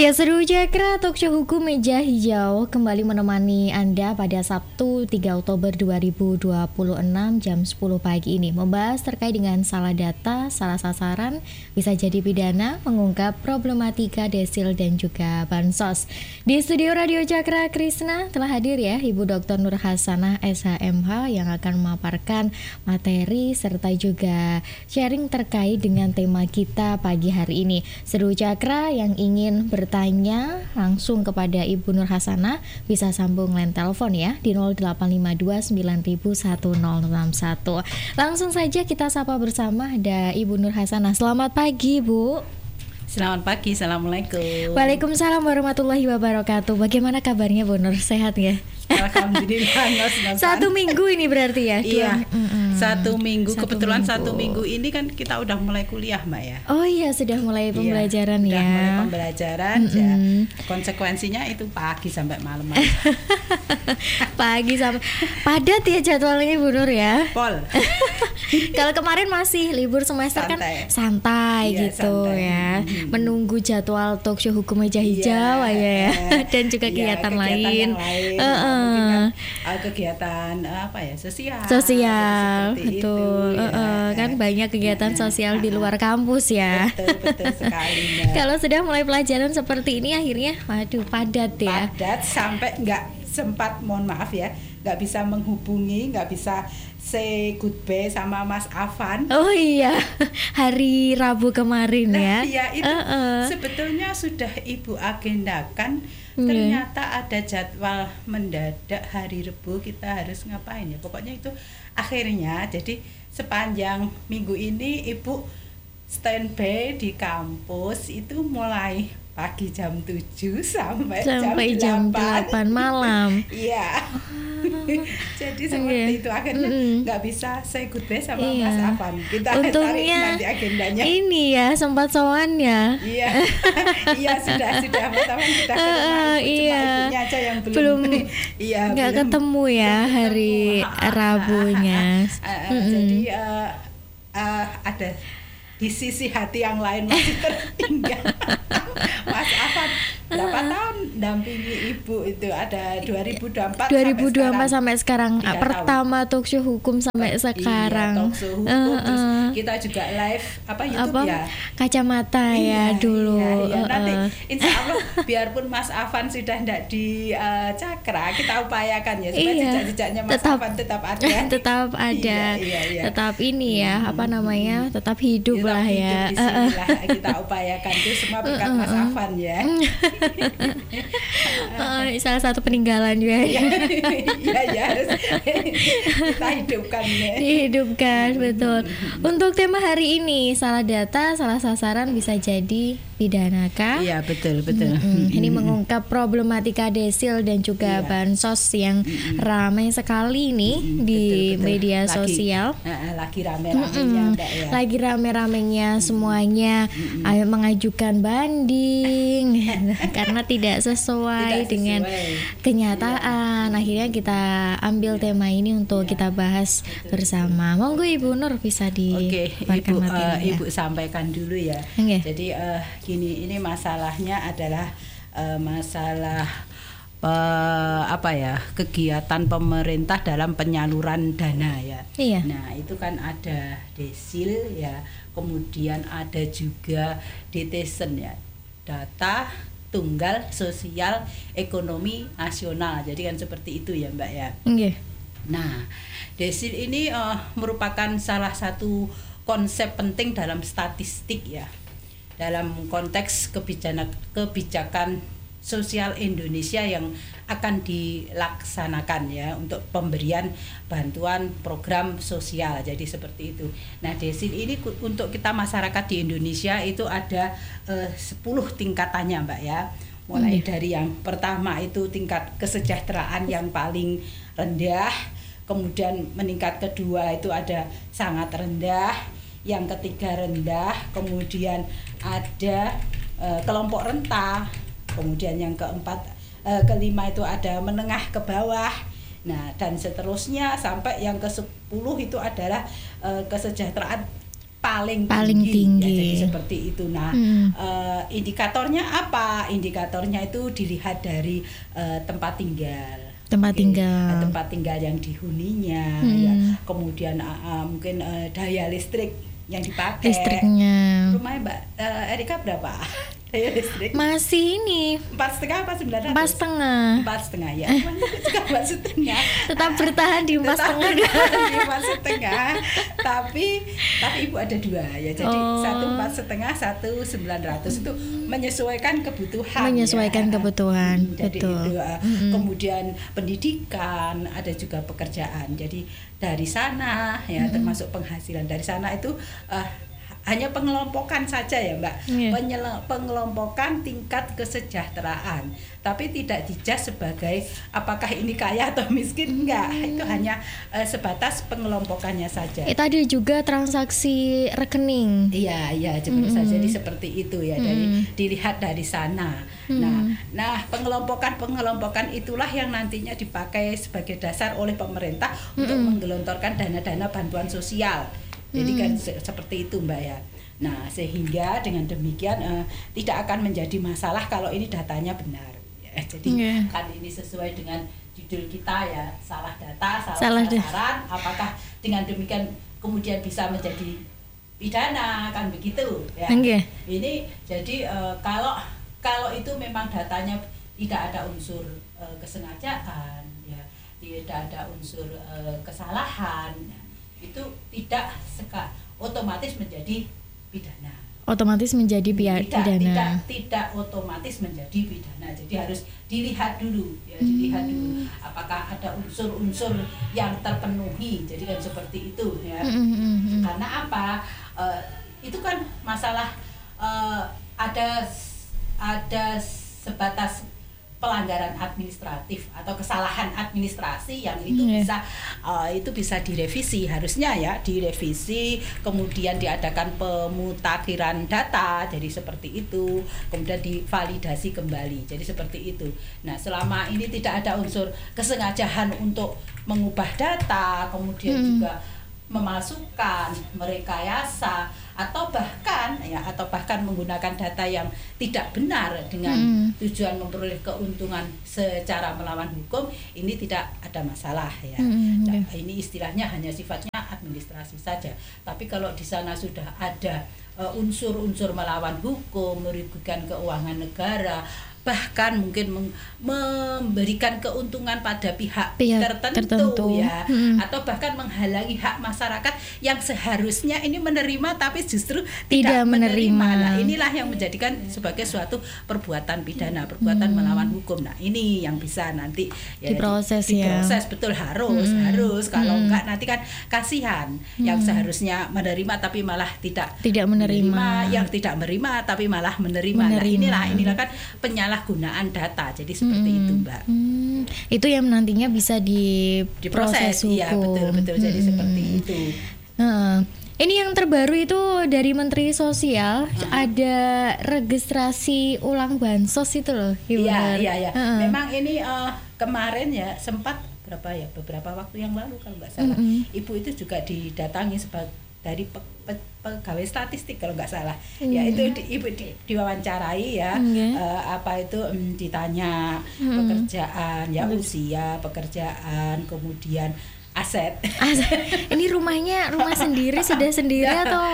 Ya, Seru Cakra Talkshow Hukum Meja Hijau kembali menemani Anda pada Sabtu 3 Oktober 2026 jam 10 pagi ini, membahas terkait dengan salah data, salah sasaran, bisa jadi pidana, mengungkap problematika desil dan juga bansos. Di studio Radio Cakra Krisna telah hadir ya Ibu Dr. Nur Hasanah SHMH yang akan memaparkan materi serta juga sharing terkait dengan tema kita pagi hari ini. Seru Cakra yang ingin bertanya langsung kepada Ibu Nur Hasanah bisa sambung line telepon ya di 0852901061. Langsung saja kita sapa bersama ada Ibu Nur Hasanah. Selamat pagi, Bu. Selamat pagi, Assalamualaikum. Waalaikumsalam warahmatullahi wabarakatuh. Bagaimana kabarnya Bu Nur? Sehat ya? Alhamdulillah. Satu minggu ini berarti ya? Iya, satu minggu. Kebetulan satu minggu ini kan kita udah mulai kuliah, Mbak ya. Oh iya, sudah mulai pembelajaran ya. Sudah mulai pembelajaran ya. Konsekuensinya itu pagi sampai malam. Pagi sampai padat ya jadwalnya Bu Nur ya. Pol. Kalau kemarin masih libur semester santai. Kan santai iya, gitu santai. Ya. Menunggu jadwal talkshow Hukum Meja Hijau aja ya. Dan juga kegiatan lain. Mungkin kan kegiatan apa ya, sosial betul ya. Kan banyak kegiatan sosial di luar kampus ya. Betul sekali. Kalau sudah mulai pelajaran seperti ini akhirnya waduh padat ya, padat sampai nggak sempat, mohon maaf ya, nggak bisa menghubungi, nggak bisa say goodbye sama Mas Afan. Oh iya, hari Rabu kemarin ya. Iya itu sebetulnya sudah Ibu agendakan. Ternyata ada jadwal mendadak hari Rabu kita harus ngapain ya. Pokoknya itu akhirnya jadi sepanjang minggu ini Ibu standby di kampus itu mulai pagi jam 7 sampai jam 8 malam. Iya. Jadi seperti itu akhirnya nggak bisa say goodbye sama Mas Afan. Kita untungnya tarik nanti agendanya. Ini ya sempat sowan ya. Iya. Iya sudah Mas Afan sudah ketemu. Cuma ibunya aja yang belum. Iya. Nggak ketemu ya hari Rabunya. Jadi ada di sisi hati yang lain masih tertinggal. Mas Afan berapa tahun dampingi Ibu itu, ada 2024 sampai sekarang. Pertama talkshow hukum sampai sekarang. Iya, talkshow hukum. Terus kita juga live YouTube ya. Kacamata ya dulu. Iya. Nanti insya Allah biarpun Mas Afan sudah tidak di Cakra, kita upayakan ya supaya jejak-jejaknya Mas Afan tetap ada. Tetap ada. Iya. Tetap ini ya, tetap hidup lah ya. Kita upayakan itu semua berkat Mas Afan ya. Salah satu peninggalan juga ya. Iya harus kita hidupkan ya. Dihidupkan betul. Untuk tema hari ini, salah data, salah sasaran bisa jadi pidana kah? Iya betul. Ini mengungkap problematika desil dan juga bansos yang ramai sekali nih di media sosial. Lagi rame-ramenya Mbak ya. Lagi rame-ramenya semuanya mengajukan banding karena tidak sesuai dengan kenyataan. Akhirnya kita ambil tema ini untuk kita bahas bersama. Monggo Ibu Nur bisa Ibu sampaikan dulu ya. Jadi gini, ini masalahnya adalah masalah kegiatan pemerintah dalam penyaluran dana ya. Iya. Nah itu kan ada desil ya, kemudian ada juga DTSen ya, data tunggal sosial ekonomi nasional. Jadi kan seperti itu ya Mbak ya. Okay. Nah desil ini merupakan salah satu konsep penting dalam statistik ya, dalam konteks kebijakan sosial Indonesia yang akan dilaksanakan ya untuk pemberian bantuan program sosial. Jadi seperti itu. Nah desil ini untuk kita masyarakat di Indonesia itu ada 10 tingkatannya Mbak ya. Mulai dari yang pertama itu tingkat kesejahteraan yang paling rendah, kemudian meningkat kedua itu ada sangat rendah, yang ketiga rendah, kemudian ada kelompok renta, kemudian yang kelima itu ada menengah ke bawah. Nah, dan seterusnya sampai yang ke-10 itu adalah kesejahteraan paling tinggi. Ya, jadi seperti itu. Nah, indikatornya apa? Indikatornya itu dilihat dari tempat tinggal. Tempat tinggal yang dihuninya, ya. Kemudian mungkin daya listrik yang dipakai. Listriknya. Rumahnya Mbak Erika berapa? Daya listrik? Masih ini 4,5 apa 900? 4,5. 4,5 ya. Juga 4,5. Tetap bertahan di 4,5. Di 4,5. Tapi ibu ada dua ya. Jadi satu 4,5, satu 900 itu menyesuaikan kebutuhan. Kebutuhan. Jadi Betul. itu, kemudian pendidikan, ada juga pekerjaan. Jadi dari sana ya termasuk penghasilan dari sana itu hanya pengelompokan saja ya Mbak, pengelompokan tingkat kesejahteraan, tapi tidak dijudge sebagai apakah ini kaya atau miskin, enggak, itu hanya sebatas pengelompokannya saja. Itu ada juga transaksi rekening. Iya, saja jadi seperti itu ya, dari dilihat dari sana. Nah, pengelompokan itulah yang nantinya dipakai sebagai dasar oleh pemerintah untuk menggelontorkan dana-dana bantuan sosial. Jadi kan seperti itu Mbak ya. Nah, sehingga dengan demikian tidak akan menjadi masalah kalau ini datanya benar. Ya, jadi kan ini sesuai dengan judul kita ya, salah data, salah sasaran. Apakah dengan demikian kemudian bisa menjadi pidana, kan begitu ya. Ini jadi kalau itu memang datanya tidak ada unsur kesengajaan ya, tidak ada unsur kesalahan. Itu tidak otomatis menjadi pidana. Tidak otomatis menjadi pidana. Jadi harus dilihat dulu ya, apakah ada unsur-unsur yang terpenuhi. Jadi kan seperti itu ya. Karena apa? Itu kan masalah ada sebatas pelanggaran administratif atau kesalahan administrasi yang itu bisa direvisi, harusnya ya direvisi, kemudian diadakan pemutakhiran data, jadi seperti itu, kemudian divalidasi kembali, jadi seperti itu. Nah, selama ini tidak ada unsur kesengajaan untuk mengubah data, kemudian juga memalsukan, merekayasa, atau bahkan menggunakan data yang tidak benar dengan tujuan memperoleh keuntungan secara melawan hukum, ini tidak ada masalah ya. Nah, ini istilahnya hanya sifatnya administrasi saja. Tapi kalau di sana sudah ada unsur-unsur melawan hukum, merugikan keuangan negara, bahkan mungkin memberikan keuntungan pada pihak tertentu ya, atau bahkan menghalangi hak masyarakat yang seharusnya ini menerima tapi justru tidak menerima. Nah, inilah yang menjadikan sebagai suatu perbuatan pidana, perbuatan melawan hukum. Nah, ini yang bisa nanti ya, diproses betul, harus kalau enggak nanti kan kasihan yang seharusnya menerima tapi malah tidak menerima, yang tidak menerima tapi malah menerima. Nah, inilah kan penyalahgunaan data, jadi seperti itu Mbak. Itu yang nantinya bisa diproses hukum. Iya, betul, jadi seperti itu. Ini yang terbaru itu dari Menteri Sosial, ada registrasi ulang bansos itu loh. Iya. Memang ini kemarin ya sempat beberapa waktu yang lalu kalau nggak salah, Ibu itu juga didatangi dari pegawai statistik kalau nggak salah, ya itu ibu diwawancarai ya, ditanya pekerjaan ya, usia, pekerjaan, kemudian aset. Ini rumah sendiri sudah sendiri atau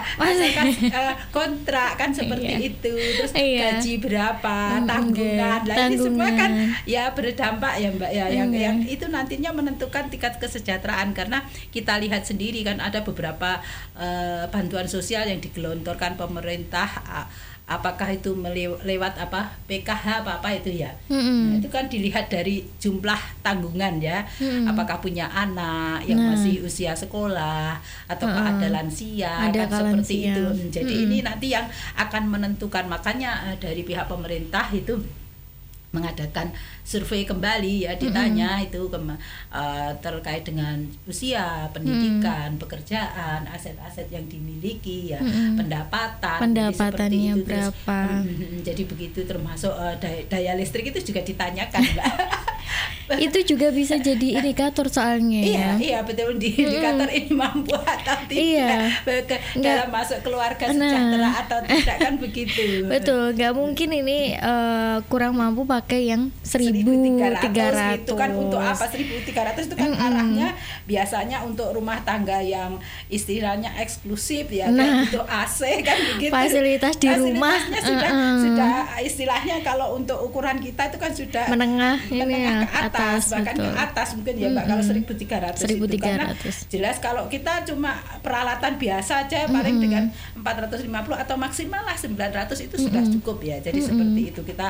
kontrak kan seperti itu, terus gaji berapa, tanggungan, ini semua kan ya berdampak ya Mbak ya, yang itu nantinya menentukan tingkat kesejahteraan, karena kita lihat sendiri kan ada beberapa bantuan sosial yang digelontorkan pemerintah, apakah itu lewat PKH apa itu ya. Nah, itu kan dilihat dari jumlah tanggungan ya, apakah punya anak yang masih usia sekolah atau ada lansia, kan seperti itu. Jadi ini nanti yang akan menentukan, makanya dari pihak pemerintah itu mengadakan survei kembali ya, ditanya itu terkait dengan usia, pendidikan, pekerjaan, aset-aset yang dimiliki ya, pendapatannya berapa. Jadi begitu, termasuk daya listrik itu juga ditanyakan Mbak. Itu juga bisa jadi indikator soalnya ya. Iya betul, indikator ini mampu atau tidak dalam masuk keluarga sejahtera atau tidak, kan begitu. Betul, nggak mungkin ini kurang mampu pakai yang 1.300 itu kan untuk apa? 1.300 itu kan arahnya biasanya untuk rumah tangga yang istilahnya eksklusif ya, kan itu AC kan begitu. Fasilitas di rumah sudah istilahnya kalau untuk ukuran kita itu kan sudah menengah ke atas, bahkan betul. Ke atas mungkin ya Mbak, kalau 1.300 itu karena jelas kalau kita cuma peralatan biasa aja paling dengan 450 atau maksimal lah 900 itu sudah cukup ya. Jadi seperti itu kita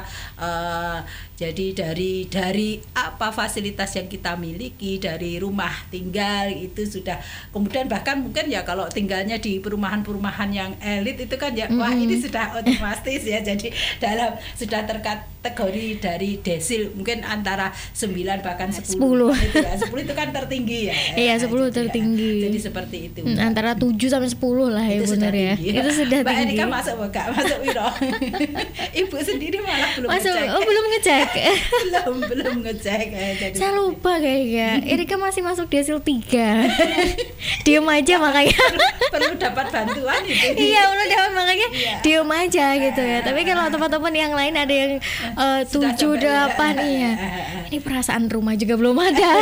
jadi dari apa fasilitas yang kita miliki, dari rumah tinggal itu sudah, kemudian bahkan mungkin ya kalau tinggalnya di perumahan-perumahan yang elit itu kan ya wah ini sudah otomatis ya, jadi sudah terkategori dari desil mungkin antara 9 bahkan 10 itu ya. 10 itu kan tertinggi ya. Iya, 10 tertinggi. Ya. Jadi seperti itu. Antara 7 sampai 10 lah ya benar ya. Itu sudah Mbak tinggi. Erika masuk enggak? Masuk wiro. Ibu sendiri malah belum ngecek. Oh, belum ngecek. belum ngecek. Jadi saya lupa kayaknya. Erika masih masuk desil 3. Diem aja makanya. Perlu dapat bantuan itu. Iya, perlu dapat makanya diem aja gitu ya. Tapi kalau teman-teman yang lain ada yang 7, 8 iya. Ini perasaan rumah juga belum ada.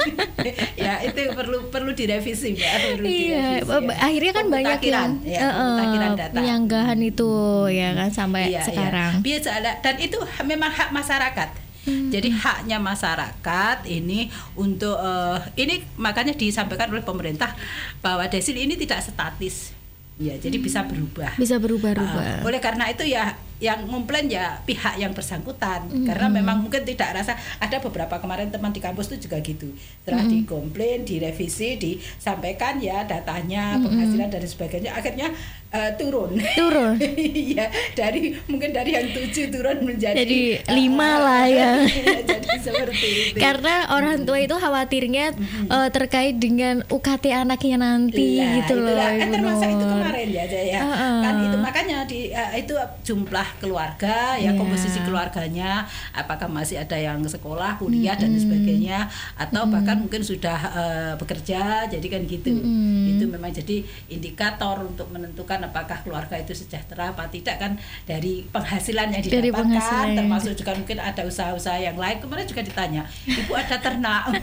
Ya, itu perlu direvisi ya, direvisi. Akhirnya kan banyak yang penyanggahan itu ya kan sampai sekarang. Biasa dan itu memang hak masyarakat. Jadi haknya masyarakat ini untuk ini makanya disampaikan oleh pemerintah bahwa desil ini tidak statis. Ya, jadi bisa berubah. Bisa berubah-ubah. Oleh karena itu ya yang komplain ya pihak yang bersangkutan, karena memang mungkin tidak rasa, ada beberapa kemarin teman di kampus itu juga gitu, setelah dikomplain, direvisi, disampaikan ya datanya, penghasilan dan sebagainya, akhirnya turun ya, mungkin dari yang 7 turun menjadi 5 lah ya. Jadi seperti itu, karena orang tua itu khawatirnya terkait dengan UKT anaknya nanti gitu loh. Termasuk itu kemarin ya kan itu makanya itu jumlah keluarga ya, komposisi keluarganya, apakah masih ada yang sekolah, kuliah dan sebagainya, atau bahkan mungkin sudah bekerja, jadi kan gitu. Itu memang jadi indikator untuk menentukan apakah keluarga itu sejahtera apa tidak kan dari penghasilan yang didapatkan, termasuk juga mungkin ada usaha-usaha yang lain. Kemarin juga ditanya, ibu ada ternak?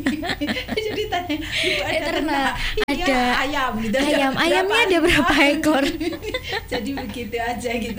Jadi tanya, ibu ada ternak? Ada ayam gitu. Ayamnya ada berapa ekor? Jadi begitu aja kita.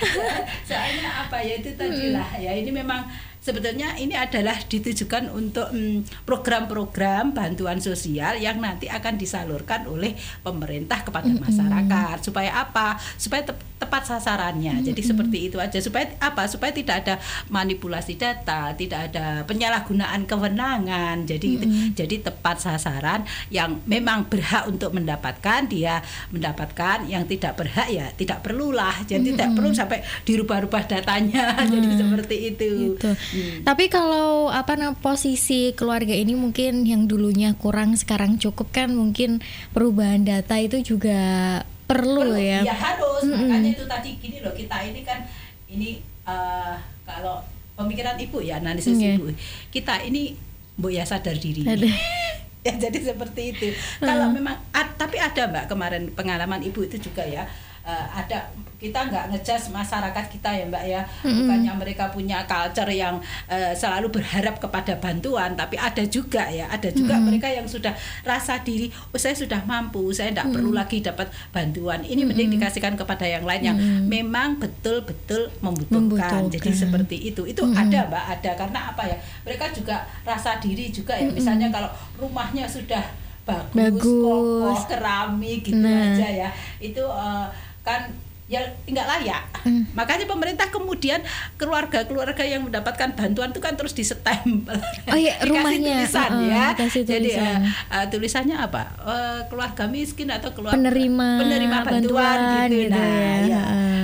Soalnya apa ya, itu tadi lah ya, ini memang sebetulnya ini adalah ditujukan untuk program-program bantuan sosial yang nanti akan disalurkan oleh pemerintah kepada masyarakat. Supaya apa? Supaya tepat sasarannya. Jadi seperti itu aja. Supaya apa? Supaya tidak ada manipulasi data, tidak ada penyalahgunaan kewenangan. Jadi tepat sasaran, yang memang berhak untuk mendapatkan dia mendapatkan, yang tidak berhak ya tidak perlulah. Jadi tidak perlu sampai dirubah-rubah datanya. Jadi seperti itu. Gitu. Tapi kalau posisi keluarga ini mungkin yang dulunya kurang sekarang cukup kan, mungkin perubahan data itu juga perlu ya. Ya harus, makanya itu tadi gini loh, kita ini kan ini kalau pemikiran ibu ya, analisis ibu, kita ini ya sadar diri. Ya jadi seperti itu. Kalau memang tapi ada Mbak, kemarin pengalaman ibu itu juga ya, ada, kita nggak ngejudge masyarakat kita ya Mbak ya, bukannya mereka punya culture yang selalu berharap kepada bantuan, tapi ada juga mereka yang sudah rasa diri, saya sudah mampu, saya tidak perlu lagi dapat bantuan, ini mending dikasihkan kepada yang lain yang memang betul-betul membutuhkan. Jadi seperti itu ada Mbak, ada, karena apa ya, mereka juga rasa diri juga ya, misalnya kalau rumahnya sudah bagus. Kokoh, keramik gitu aja ya, itu kan ya nggak layak. Makanya pemerintah kemudian keluarga-keluarga yang mendapatkan bantuan itu kan terus disestempel. Oh iya, rumahnya tulisan ya. Jadi tulisannya apa? Keluarga miskin atau keluarga penerima bantuan gitu. Nah, ya.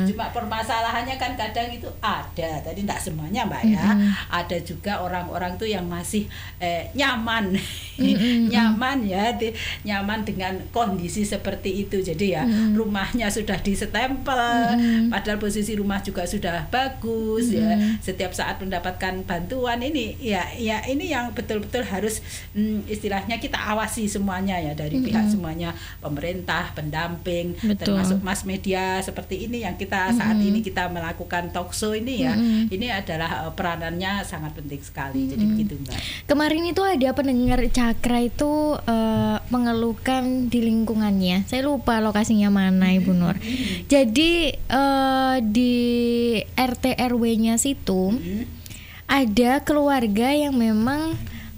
Cuma permasalahannya kan kadang itu ada, tadi tidak semuanya Mbak ya. Ada juga orang-orang tuh yang masih nyaman, nyaman ya, nyaman dengan kondisi seperti itu. Jadi ya rumahnya sudah disestempel, padahal posisi rumah juga sudah bagus ya. Setiap saat mendapatkan bantuan ini, ya ini yang betul-betul harus istilahnya kita awasi semuanya ya, dari pihak semuanya, pemerintah, pendamping, termasuk mass media seperti ini yang kita saat ini kita melakukan talkshow ini ya. Ini adalah peranannya sangat penting sekali. Jadi begitu Mbak. Kemarin itu ada pendengar Cakra itu mengeluhkan di lingkungannya. Saya lupa lokasinya mana Ibu Nur. Jadi di RT RW-nya situ ada keluarga yang memang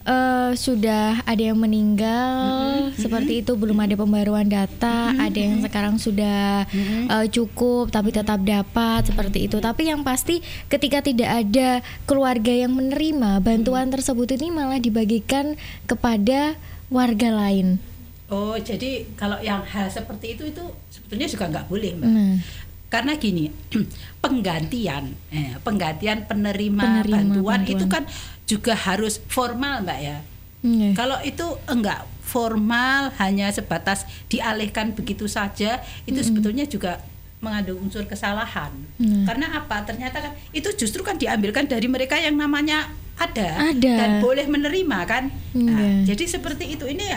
sudah ada yang meninggal seperti itu, belum ada pembaruan data, ada yang sekarang sudah cukup tapi tetap dapat seperti itu. Tapi yang pasti ketika tidak ada keluarga yang menerima bantuan tersebut, ini malah dibagikan kepada warga lain. Oh, jadi kalau yang hal seperti itu sebetulnya juga nggak boleh Mbak. Karena gini, penggantian penerima bantuan itu kan juga harus formal Mbak ya. Kalau itu enggak formal, hanya sebatas dialihkan begitu saja, itu sebetulnya juga mengandung unsur kesalahan. Karena apa? Ternyata kan itu justru kan diambilkan dari mereka yang namanya ada. Dan boleh menerima kan. Nah, jadi seperti itu, ini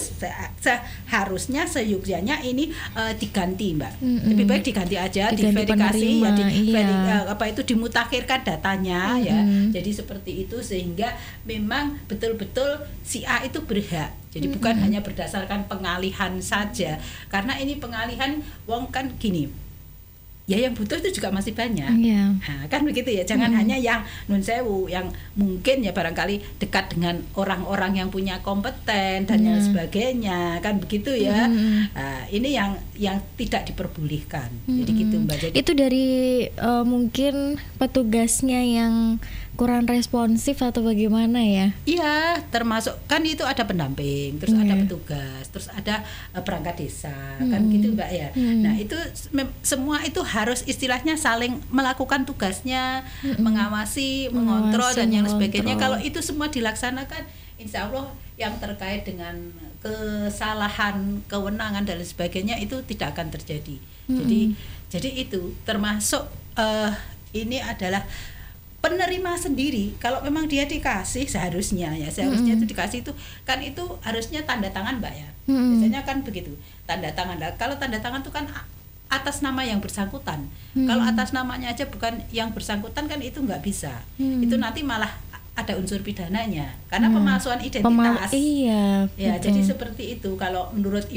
seharusnya seyogyanya ini diganti Mbak. Lebih baik diganti aja, diverifikasi ya, dimutakhirkan datanya ya. Jadi seperti itu sehingga memang betul-betul si A itu berhak. Jadi bukan hanya berdasarkan pengalihan saja. Karena ini pengalihan wong kan gini. Ya yang butuh itu juga masih banyak. Nah, kan begitu ya. Jangan hanya yang nun sewu, yang mungkin ya barangkali dekat dengan orang-orang yang punya kompeten dan yang sebagainya, kan begitu ya. Nah, ini yang tidak diperbolehkan. Jadi gitu Mbak. Jadi itu dari mungkin petugasnya yang kurang responsif atau bagaimana ya? Iya, termasuk kan itu ada pendamping, terus ada petugas, terus ada perangkat desa, kan gitu Mbak ya. Nah itu semua itu harus istilahnya saling melakukan tugasnya, mengawasi, mengontrol dan yang sebagainya. Kalau itu semua dilaksanakan, insya Allah yang terkait dengan kesalahan, kewenangan dan sebagainya itu tidak akan terjadi. Jadi itu termasuk ini adalah penerima sendiri. Kalau memang dia dikasih seharusnya itu dikasih itu kan, itu harusnya tanda tangan Mbak ya. Biasanya kan begitu, tanda tangan. Kalau tanda tangan itu kan atas nama yang bersangkutan. Kalau atas namanya aja bukan yang bersangkutan kan itu nggak bisa. Itu nanti malah ada unsur pidananya karena pemalsuan identitas. Iya. Ya, jadi seperti itu kalau menurut